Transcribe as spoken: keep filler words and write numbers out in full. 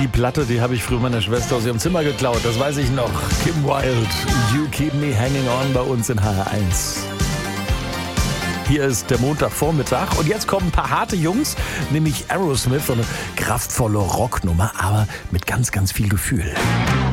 Die Platte, die habe ich früher meiner Schwester aus ihrem Zimmer geklaut, das weiß ich noch. Kim Wilde, You Keep Me Hanging On bei uns in H R eins. Hier ist der Montagvormittag und jetzt kommen ein paar harte Jungs, nämlich Aerosmith, so eine kraftvolle Rocknummer, aber mit ganz, ganz viel Gefühl.